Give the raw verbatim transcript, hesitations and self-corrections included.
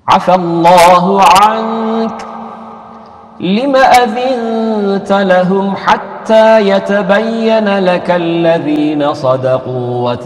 عفى الله عنك لم أذنت لهم حتى يتبين لك الذين صدقوا